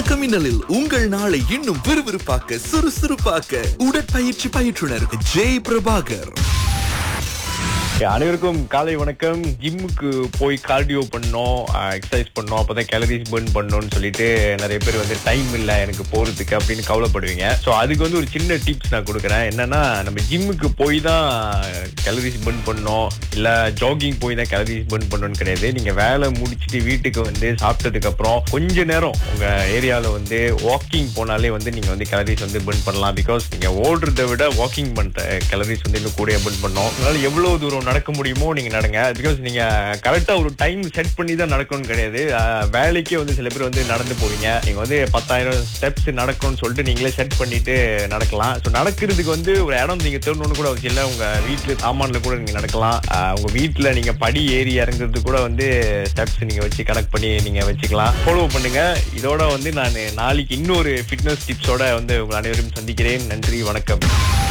வணக்கம் மின்னலில் உங்கள் நாளை இன்னும் விறுவிறுப்பாக்க சுறுசுறுப்பாக்க உடற்பயிற்சி பயிற்றுனர் ஜெய் பிரபாகர். அனைவருக்கும் காலை வணக்கம். ஜிம்முக்கு போய் கார்டியோ பண்ணோம், எக்ஸசைஸ் பண்ணோம், அப்பதான் கேலரிஸ் பர்ன் பண்ணணும்னு சொல்லிட்டு நிறைய பேர் வந்து டைம் இல்லை எனக்கு போறதுக்கு அப்படின்னு கவலைப்படுவீங்க. ஸோ அதுக்கு வந்து ஒரு சின்ன டிப்ஸ் நான் கொடுக்குறேன். என்னன்னா, நம்ம ஜிம்முக்கு போய் தான் கேலரிஸ் பர்ன் பண்ணோம், இல்ல ஜாகிங் போய் தான் கேலரிஸ் பர்ன் பண்ணணும்னு கிடையாது. நீங்க வேலை முடிச்சுட்டு வீட்டுக்கு வந்து சாப்பிட்டதுக்கு அப்புறம் கொஞ்ச நேரம் உங்க ஏரியால வந்து வாக்கிங் போனாலே வந்து நீங்க வந்து கேலரிஸ் வந்து பர்ன் பண்ணலாம். பிகாஸ் நீங்க ஓடுறதை விட வாக்கிங் பண்ற கேலரிஸ் வந்து இன்னும் கூட பர்ன் பண்ணோம். அதனால எவ்வளவு தூரம் நடக்க முடியுமோ நீங்க நடங்க. பிகாஸ் நீங்க கரெக்டா ஒரு டைம் செட் பண்ணி தான் நடக்கணும்னு கிடையாது. வேலைக்கே வந்து சில பேர் வந்து நடந்து போவீங்க. நீங்க வந்து 10,000 ஸ்டெப்ஸ் நடக்கணும்னு சொல்லிட்டு நீங்களே செட் பண்ணிட்டு நடக்கலாம். ஸோ நடக்கிறதுக்கு வந்து ஒரு இடம் நீங்க தேடணும்னு கூட அவசியம் இல்லை. உங்க வீட்டுல சாமான்ல கூட நீங்க நடக்கலாம். உங்க வீட்டுல நீங்க படி ஏறி இறங்குறது கூட வந்து ஸ்டெப்ஸ் நீங்க வச்சு கனெக்ட் பண்ணி நீங்க வச்சுக்கலாம். ஃபாலோ பண்ணுங்க. இதோட வந்து நான் நாளைக்கு இன்னொரு ஃபிட்னஸ் டிப்ஸோட வந்து உங்க அனைவரும் சந்திக்கிறேன். நன்றி, வணக்கம்.